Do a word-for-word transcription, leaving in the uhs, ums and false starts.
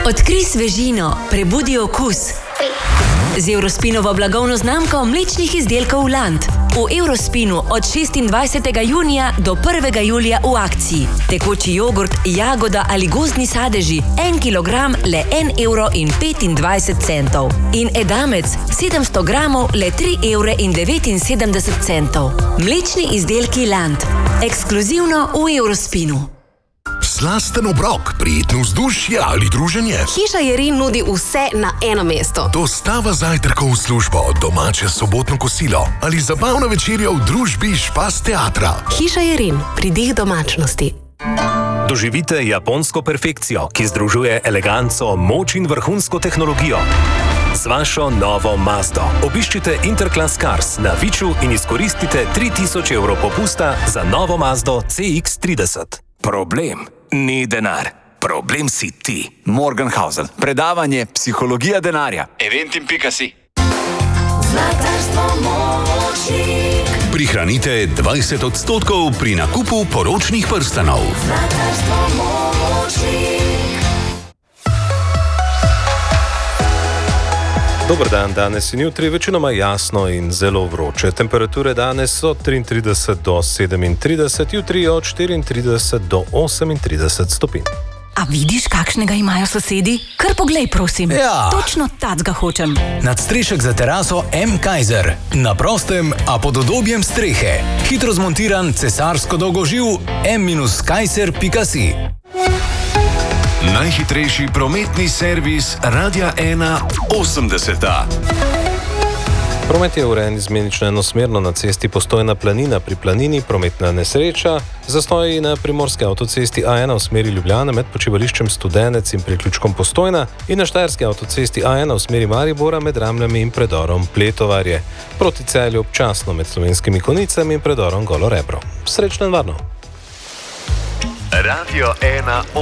Odkrij svežino, prebudi okus. Z Eurospinovo blagovno znamko mlečnih izdelkov Land. V Eurospinu od šestindvajsetega junija do prvega julija v akciji. Tekoči jogurt, jagoda ali gozdni sadeži, en kilogram le en evro in petindvajset centov. In edamec, sedemsto gramov, le tri evre in devetinsedemdeset centov. Mlečni izdelki Land. Ekskluzivno v Eurospinu. Slasten obrok, prijetno vzdušje ali druženje. Hiša Jerin nudi vse na eno mesto. Dostava zajtrkov v službo, domače sobotno kosilo ali zabavna večerja v družbi Špas teatra. Hiša Jerin, pridih domačnosti. Doživite japonsko perfekcijo, ki združuje eleganco, moč in vrhunsko tehnologijo. Z vašo novo Mazdo obiščite Interclass Cars na Viču in izkoristite tri tisoč evrov popusta za novo Mazdo C X trideset. Problem ni denar. Problem si ti. Morgenhausen. Predavanje Psihologija denarja. eventim pika si. Zlatarstvo Močnik. Prihranite dvajset odstotkov pri nakupu poročnih prstanov. Zlatarstvo Močnik. Dober dan, danes in jutri večinoma jasno in zelo vroče. Temperature danes od triintrideset do sedemintrideset, jutri od štiriintrideset do osemintrideset stopinj. A vidiš, kakšnega imajo sosedi? Kar poglej, prosim. Ja. Točno tacga hočem. Nadstrešek za teraso M. Kaiser. Na prostem, a pod udobjem strehe. Hitro zmontiran cesarsko dolgoživ M Kaiser pika si. Najhitrejši prometni servis Radia ena osemdeseta. Promet je urejen izmenično enosmerno na cesti Postojna planina pri Planini, prometna nesreča, zastoji na primorski avtocesti A ena v smeri Ljubljana med počivališčem Studenec in priključkom Postojna in na štajerski avtocesti A ena v smeri Maribora med Ramljami in predorom Pletovarje. Proti Celju občasno med Slovenskimi Konicami in predorom Golo Rebro. Srečno in varno! Radio ena